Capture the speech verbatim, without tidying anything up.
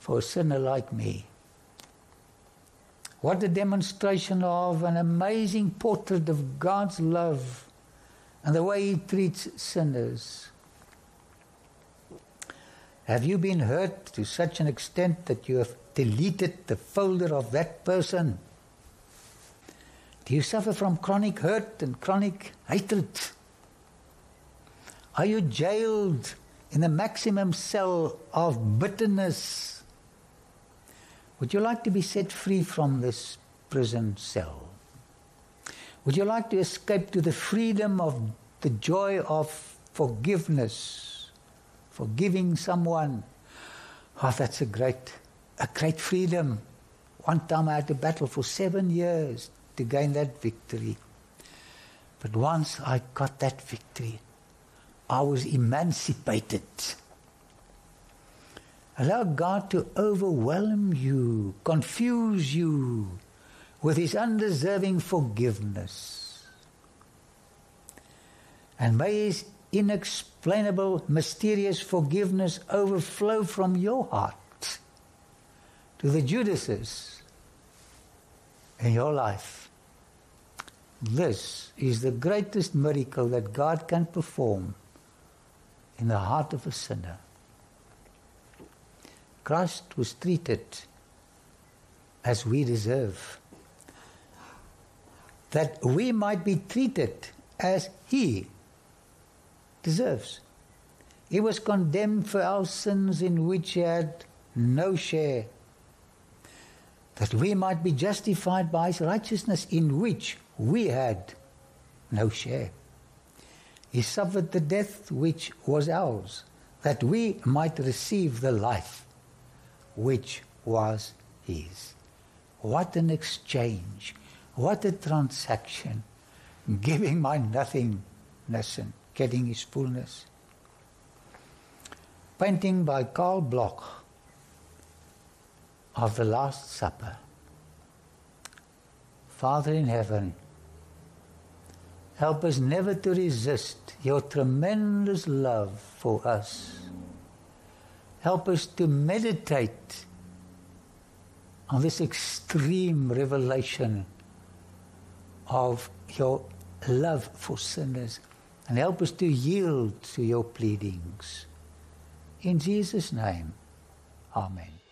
for a sinner like me. What a demonstration of an amazing portrait of God's love and the way He treats sinners. Have you been hurt to such an extent that you have deleted the folder of that person? Do you suffer from chronic hurt and chronic hatred? Are you jailed in the maximum cell of bitterness? Would you like to be set free from this prison cell? Would you like to escape to the freedom of the joy of forgiveness, forgiving someone? Oh, that's a great, a great freedom. One time I had to battle for seven years to gain that victory. But once I got that victory, I was emancipated. Allow God to overwhelm you, confuse you with His undeserving forgiveness. And may His inexplainable, mysterious forgiveness overflow from your heart to the Judases in your life. This is the greatest miracle that God can perform in the heart of a sinner. Christ was treated as we deserve, that we might be treated as He deserves. He was condemned for our sins in which He had no share, that we might be justified by His righteousness in which we had no share. He suffered the death which was ours, that we might receive the life which was His. What an exchange, what a transaction, giving my nothingness and getting His fullness. Painting by Karl Bloch of the Last Supper. Father in heaven, help us never to resist your tremendous love for us. Help us to meditate on this extreme revelation of your love for sinners, and help us to yield to your pleadings. In Jesus' name, amen.